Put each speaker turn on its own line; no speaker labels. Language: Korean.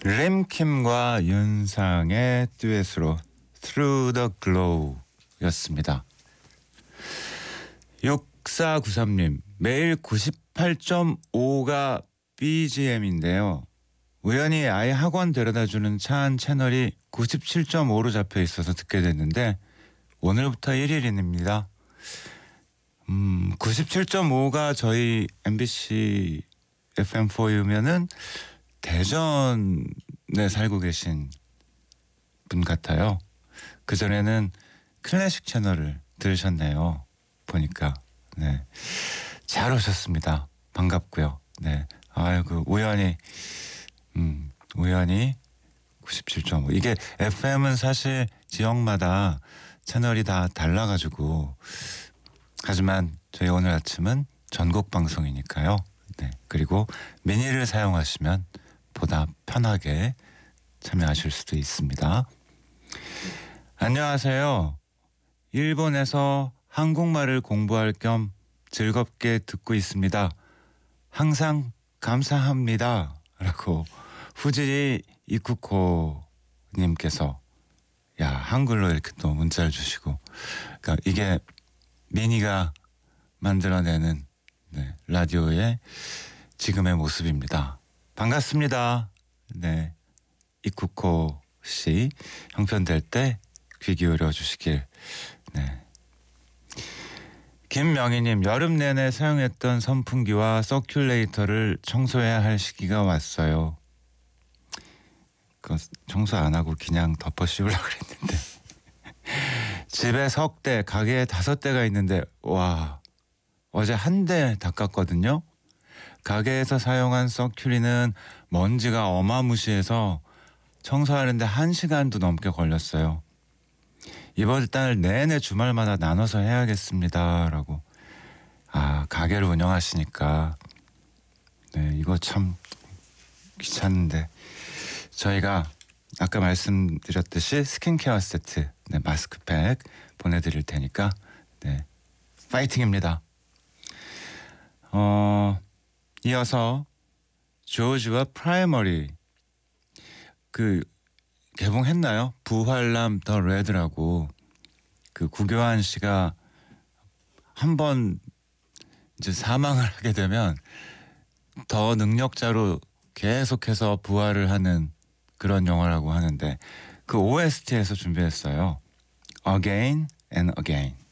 림킴과 윤상의 듀엣으로 Through the Glow 였습니다. 6493님, 매일 98.5가 BGM인데요. 우연히 아이 학원 데려다주는 차 안 채널이 97.5로 잡혀 있어서 듣게 됐는데 오늘부터 1일입니다. 97.5가 저희 MBC FM4U면은 대전에 살고 계신 분 같아요. 그전에는 클래식 채널을 들으셨네요. 보니까. 네. 잘 오셨습니다. 반갑고요. 네. 아이고, 우연히 97.5. 이게 FM은 사실 지역마다 채널이 다 달라가지고, 하지만 저희 오늘 아침은 전국 방송이니까요. 네. 그리고 미니를 사용하시면 보다 편하게 참여하실 수도 있습니다. 안녕하세요. 일본에서 한국말을 공부할 겸 즐겁게 듣고 있습니다. 항상 감사합니다. 라고 후지리 이쿠코 님께서 한글로 이렇게 또 문자를 주시고, 그러니까 이게 미니가 만들어내는 라디오의 지금의 모습입니다. 반갑습니다. 네, 이쿠코 씨 형편될 때 귀 기울여 주시길. 네. 김명희님, 여름 내내 사용했던 선풍기와 서큘레이터를 청소해야 할 시기가 왔어요. 청소 안 하고 그냥 덮어 씌우려고 그랬는데 집에 석 대, 가게에 5대가 있는데 와, 어제 한 대 닦았거든요. 가게에서 사용한 서큘리는 먼지가 어마무시해서 청소하는데 1시간도 넘게 걸렸어요. 이번 달 내내 주말마다 나눠서 해야겠습니다. 라고. 가게를 운영하시니까 이거 참 귀찮은데 저희가 아까 말씀드렸듯이 스킨케어 세트, 마스크팩 보내드릴 테니까 파이팅입니다. 이어서 조지와 프라이머리 개봉했나요? 부활남 더 레드라고 구교환 씨가 한번 이제 사망을 하게 되면 더 능력자로 계속해서 부활을 하는 그런 영화라고 하는데 그 OST에서 준비했어요. Again and Again.